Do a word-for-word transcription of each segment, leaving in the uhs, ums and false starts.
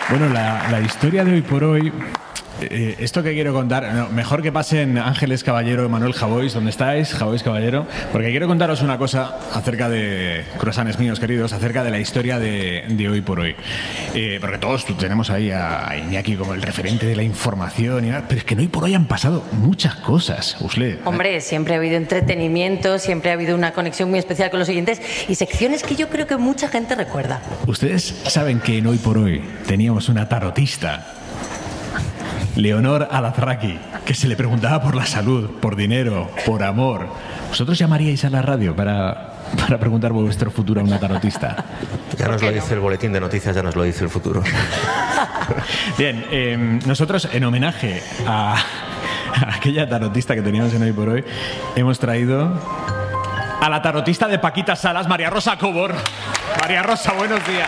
Bueno, la, la historia de hoy por hoy, eh, esto que quiero contar, no, mejor que pasen Ángeles Caballero y Manuel Javois, ¿dónde estáis? Javois Caballero, porque quiero contaros una cosa acerca de, croissants míos queridos, acerca de la historia de, de hoy por hoy. Eh, porque todos tenemos ahí a, a Iñaki como el referente de la información, y nada, pero es que en hoy por hoy han pasado muchas cosas, Usle. Hombre, siempre ha habido entretenimiento, siempre ha habido una conexión muy especial con los oyentes y secciones que yo creo que mucha gente recuerda. Ustedes saben que en hoy por hoy teníamos una tarotista, Leonor Alazraqui, que se le preguntaba por la salud, por dinero, por amor. ¿Vosotros llamaríais a la radio para, para preguntar por vuestro futuro a una tarotista? Ya nos lo dice el boletín de noticias, ya nos lo dice el futuro. Bien, eh, nosotros en homenaje a, a aquella tarotista que teníamos en Hoy por Hoy, hemos traído a la tarotista de Paquita Salas, María Rosa Cobor. María Rosa, buenos días.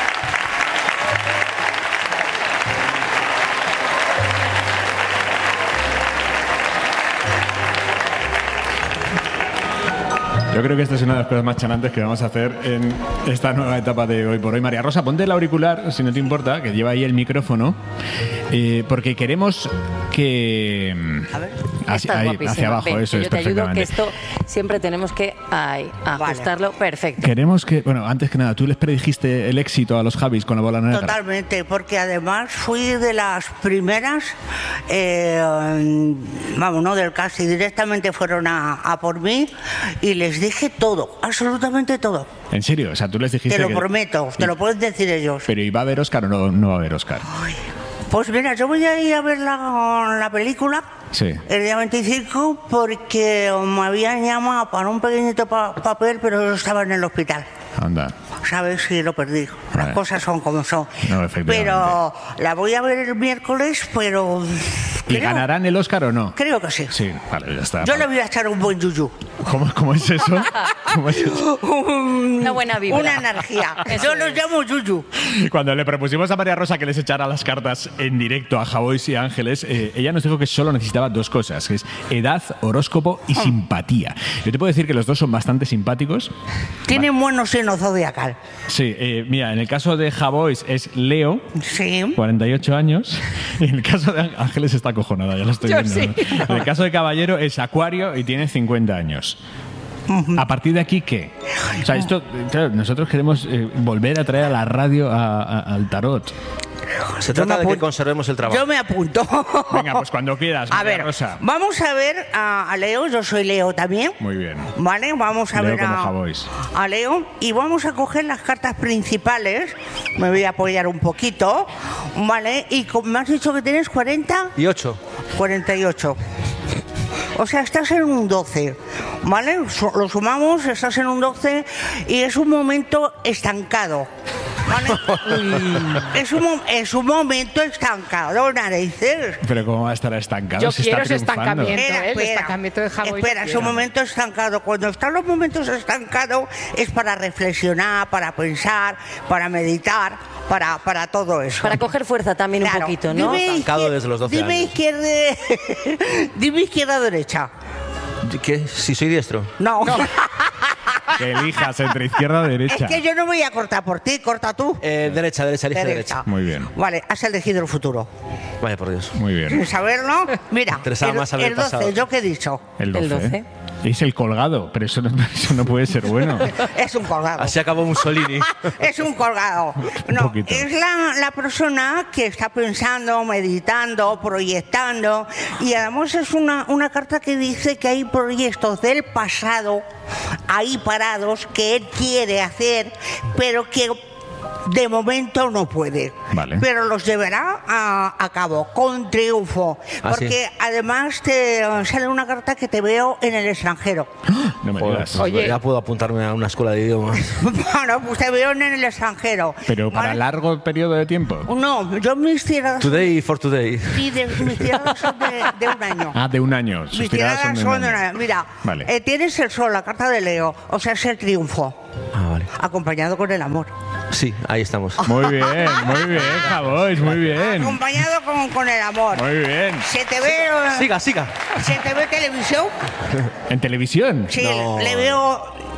Yo creo que esta es una de las cosas más chanantes que vamos a hacer en esta nueva etapa de Hoy por Hoy. María Rosa, ponte el auricular, si no te importa, que lleva ahí el micrófono, eh, porque queremos que... A ver, hacia, ahí, hacia abajo, Ven, eso que es, yo te ayudo, perfectamente. que esto siempre tenemos que ay, ajustarlo vale. Perfecto. Queremos que... Bueno, antes que nada, tú les predijiste el éxito a los Javis con la bola negra. Totalmente, porque además fui de las primeras, eh, vamos, no del casi, directamente fueron a, a por mí y les dije todo, absolutamente todo. ¿En serio? O sea, tú les dijiste Te lo que... prometo, te lo pueden decir ellos. Pero ¿y va a haber Oscar o no, no va a haber Oscar? Ay, pues mira, yo voy a ir a ver la, la película sí. el día veinticinco porque me habían llamado para un pequeñito pa papel, pero yo estaba en el hospital. Anda. ¿Sabes? Si lo perdí. Las vale. cosas son como son. No, efectivamente. Pero la voy a ver el miércoles, pero... ¿Y creo, ganarán el Oscar o no? Creo que sí. Sí, vale, ya está. Yo le voy a echar un buen yuyu. ¿Cómo, cómo es eso? ¿Cómo es eso? Una buena vibra. Una energía. Yo los llamo yuyu. Cuando le propusimos a María Rosa que les echara las cartas en directo a Javois y Ángeles, eh, ella nos dijo que solo necesitaba dos cosas, que es edad, horóscopo y simpatía. Yo te puedo decir que los dos son bastante simpáticos. Tienen vale. buen signo zodiacal. Sí, eh, mira, en el caso de Javois es Leo, sí. cuarenta y ocho años. Y en el caso de Ángeles está acojonada, ya lo estoy Yo viendo. sí. ¿no? En el caso de Caballero es Acuario y tiene cincuenta años. Uh-huh. ¿A partir de aquí qué? O sea, esto, claro, nosotros queremos eh, volver a traer a la radio a, a, al tarot. Se trata de que conservemos el trabajo. Yo me apunto. Venga, pues cuando quieras, a María ver, Rosa. Vamos a ver a, a Leo, yo soy Leo también. Muy bien. Vale, vamos a Leo ver como a, Javois. a Leo y vamos a coger las cartas principales. Me voy a apoyar un poquito, ¿vale? Y me has dicho que tienes cuarenta y ocho. cuarenta y ocho. O sea, estás en un doce, ¿vale? Lo sumamos, estás en un doce y es un momento estancado. ¿Vale? es, un, es un momento estancado, narices. Pero ¿cómo va a estar estancado? Yo Se quiero está ese estancamiento, espera, ¿eh? El espera, estancamiento de Javois. Espera, es un momento estancado. Cuando están los momentos estancados es para reflexionar, para pensar, para meditar, para, para todo eso. Para coger fuerza también claro. un poquito, ¿no? Dime estancado desde los doce dime años. Izquierda, dime izquierda derecha. ¿Qué? ¿Si soy diestro? No. no. Que elijas entre izquierda y derecha. Es que yo no voy a cortar por ti, corta tú. Eh, derecha, derecha, elige derecha. derecha. Muy bien. Vale, has elegido el futuro. Vaya por Dios. Muy bien. Sin saberlo, mira, el, más el doce, pasado. ¿yo qué he dicho? El doce. El doce. Es el colgado, pero eso no, eso no puede ser bueno. Es un colgado. Así acabó Mussolini. Es un colgado. No, un es la, la persona que está pensando, meditando, proyectando. Y además es una, una carta que dice que hay proyectos del pasado ahí parados que él quiere hacer, pero que de momento no puede, vale. pero los llevará a, a cabo con triunfo, ¿Ah, porque sí? además te sale una carta que te veo en el extranjero. No me Joder, digas. Oye. Ya puedo apuntarme a una escuela de idiomas. Bueno, pues te veo en el extranjero. Pero para ¿vale? largo periodo de tiempo. No, yo mis tiradas Today for today. sí, de, mis tiradas son de, de un año. Ah, de un año. Sus Mis tiradas tiradas son de un son de un año. año. Mira, Vale. eh, tienes el sol, la carta de Leo, o sea, es el triunfo, Ah, vale. acompañado con el amor. Sí, ahí estamos. Muy bien, muy bien, Javois, muy bien. Acompañado con, con el amor. Muy bien. ¿Se te ve, Siga, siga. ¿se te ve televisión? ¿En televisión? Sí, No. le veo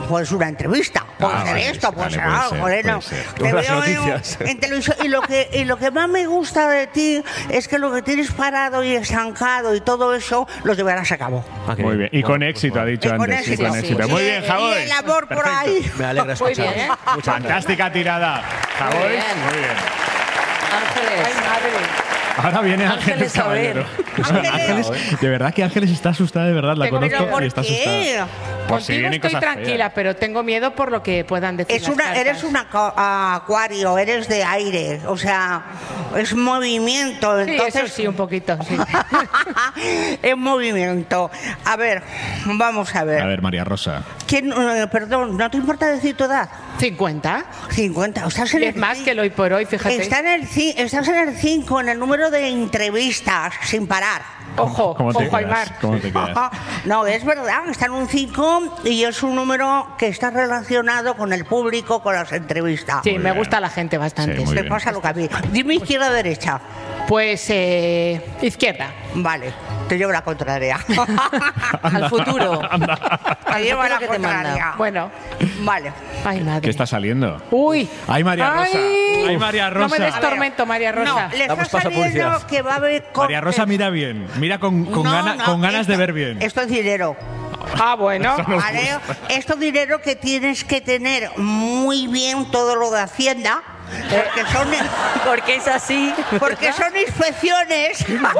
puede ser una entrevista, puede Ah, ser vale, esto, sí, puede vale, ser puede algo, ser, joder, puede no. ser. Te Unas veo en- noticias. en televisión y lo que y lo que más me gusta de ti es que lo que tienes parado y estancado y todo eso lo llevarás a cabo. Ah, qué Muy bien. Y Bueno, con pues éxito, ha bueno. dicho Y con antes. Y éxito, con sí, éxito. sí. Muy Y- bien, Javois. Y el amor por Perfecto. ahí. Me alegra Muy escuchar. bien, ¿eh? Fantástica tirada. Javois, bien. muy bien. Ángeles. Ahora viene Ángeles, Ángeles, a ver. Caballero. Ángeles. de verdad que Ángeles está asustada, de verdad, la Tengo conozco ¿Pero por y está qué? asustada. Pues si Contigo vienen estoy cosas tranquila, feas. pero tengo miedo por lo que puedan decir Es las una, cartas. eres un acuario, eres de aire, o sea, es movimiento. Sí, Entonces, eso sí, un poquito, sí. es movimiento. A ver, vamos a ver. A ver, María Rosa. ¿Quién, eh, perdón, ¿no te importa decir tu edad? ¿cincuenta? cincuenta. Estás en Y es el más ci- que el hoy por hoy, fíjate. Está en el ci- estás en el cinco, en el número de entrevistas, sin parar. Ojo, ¿Cómo te ojo, quedas? Aymar. ¿Cómo te quedas? No, es verdad, está en un cinco y es un número que está relacionado con el público, con las entrevistas. Sí, Muy me bien. gusta la gente bastante. Sí, muy Me bien. pasa lo que a mí. Dime izquierda o derecha. Pues, eh, izquierda. Vale, te llevo la contraria. Al futuro. Te llevo futuro la que te manda. contraria. Bueno, Vale. ay, madre. ¿Qué está saliendo? Uy. Ay, María Rosa. Ay. Ay, María No me Rosa. des tormento, María No, Rosa. le está Damos paso a saliendo publicidad. que va a haber María Rosa, cortes. mira bien. Mira con, con, No, gana- no, con ganas de esto- ver bien. Esto es dinero. Ah, bueno. ¿Vale? Esto es dinero que tienes que tener muy bien todo lo de Hacienda. Porque son, Porque es así. porque son inspecciones.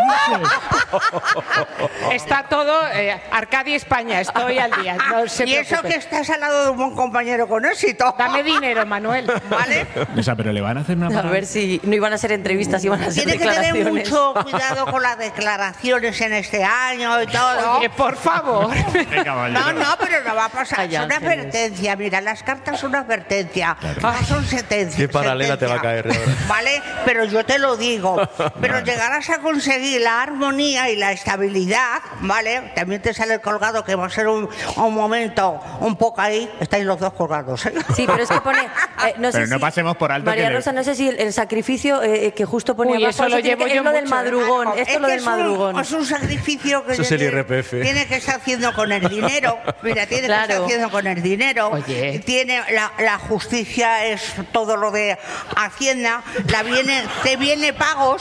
Está todo, eh, Arcadia España, estoy al día. No se Y eso preocupe. que estás al lado de un buen compañero con éxito. Dame dinero, Manuel. ¿Vale? O sea, pero le van a hacer una A parada. ver si no iban a ser entrevistas, iban a ser Tienes que tener declaraciones. mucho cuidado con las declaraciones en este año y todo. Oye, por favor. Qué caballero. No, no, pero no va a pasar. Ay, Es una Ángeles. advertencia. Mira, las cartas son una advertencia. No son sentencias. Qué paralela te va a sentencia. caer ahora. ¿Vale? Pero yo te lo digo. Pero llegarás a conseguir la armonía y la estabilidad, ¿vale? También te sale el colgado que va a ser un, un momento un poco ahí. Estáis los dos colgados, ¿eh? Sí, pero es que pone. eh, no sé Pero no si- pasemos por alto María que le- Rosa, no sé si el, el sacrificio eh, que justo pone Uy, abajo, eso lo tiene llevo que- yo es lo del mucho, ¿eh? madrugón. Esto Es es lo que del es un- madrugón. Es un sacrificio que Eso es el tiene- I R P F. tiene que estar haciendo con el dinero. Mira, tiene que Claro. estar haciendo con el dinero. Oye. Tiene la, la justicia es todo lo de Hacienda. La viene, te viene pagos.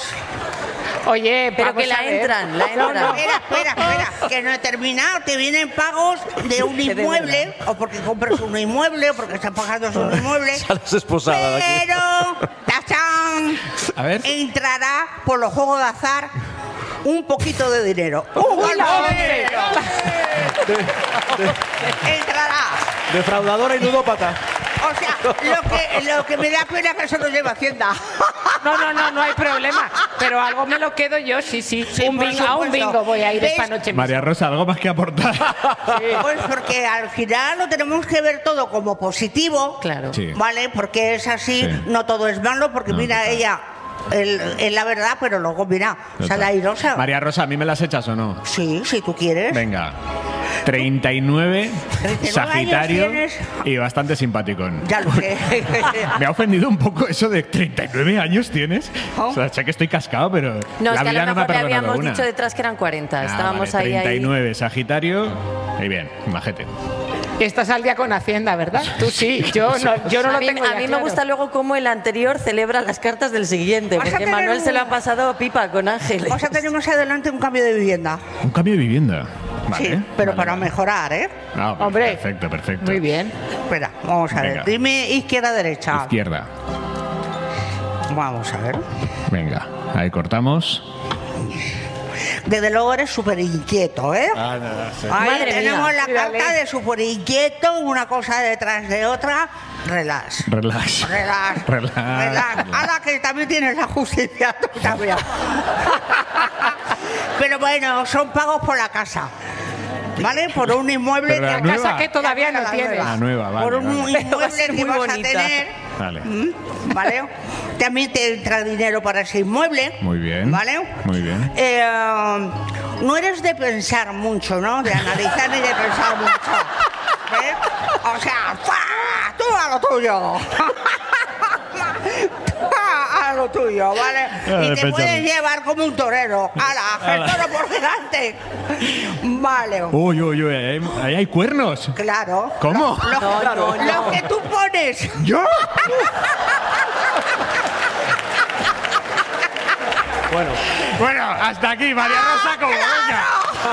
Oye, Pero vamos que la a ver. entran, la No, entran. no. Espera, espera, espera, que no he terminado. Te vienen pagos de un de inmueble, o porque compras un inmueble, o porque estás pagando un inmueble. Sales esposada de aquí. Pero, ¡tachán! A ver. Entrará por los juegos de azar un poquito de dinero. ¡Un Uy, la golpe! once. Entrará. Defraudadora y ludópata. O sea, lo que, lo que me da pena es que eso lo lleva Hacienda. No, no, no, no hay problema. Pero algo me lo quedo yo, sí, sí. un por bingo, a un supuesto. bingo voy a ir ¿Ves? esta noche mismo. María Rosa, ¿algo más que aportar? Pues porque al final lo tenemos que ver todo como positivo. Claro. Sí. ¿Vale? Porque es así, Sí. no todo es malo, porque No, mira, total. ella el- es la verdad, pero luego mira, sale airosa. María Rosa, ¿a mí me las echas o no? Sí, si tú quieres. Venga. treinta y nueve, treinta y nueve Sagitario años tienes. y bastante simpaticón. Ya lo sé. Me ha ofendido un poco eso de treinta y nueve años tienes. ¿Oh? O sea, sé que estoy cascado, pero No, la es que a vida lo no me ha mejor le perdonado habíamos una. dicho detrás que eran cuarenta. Ah, Estábamos vale, ahí, treinta y ahí. nueve, Sagitario. Y bien, majete. Estás al día con Hacienda, ¿verdad? Tú sí, yo no, yo no a lo mí, tengo a ya mí me claro. gusta luego cómo el anterior celebra las cartas del siguiente, Vas a porque tener Manuel se lo un- ha pasado pipa con Ángeles. O sea, tenemos adelante un cambio de vivienda. Un cambio de vivienda. Vale. Sí, pero vale, para vale. mejorar, ¿eh? Ah, Hombre. Perfecto, perfecto. Muy bien. Espera, vamos a ver. Venga. Dime izquierda, derecha. Izquierda. Vamos a ver. Venga, ahí cortamos. Desde luego eres súper inquieto, ¿eh? Ah, no, no, sí. Ahí Madre tenemos mía. la Mírale. carta de súper inquieto, una cosa detrás de otra. Relax. Relax. Relax. Relax. Relax. Ahora que también tienes la justicia, tú también. Pero bueno, son pagos por la casa. ¿Vale? Por un inmueble Pero la que nueva. Casa que todavía no La tienes. nueva. La nueva, vale, Por un vale. Pero va a inmueble ser que muy vas bonita. a tener. Vale. ¿Mm? ¿Vale? También te entra dinero para ese inmueble. Muy bien. ¿Vale? Muy bien. Eh, no eres de pensar mucho, ¿no? De analizar ni de pensar mucho. ¿Eh? O sea, ¡fua! Tú a lo tuyo. Tú a lo lo tuyo, ¿vale? Ah, Y te péchame. puedes llevar como un torero. ¡Hala! ¡El toro por delante! Vale. Uy, uy, uy, ahí ahí hay cuernos. Claro. ¿Cómo? Lo, lo- No, no, lo no. que tú pones. ¿Yo? Bueno, Bueno, hasta aquí, María Rosa, como venga.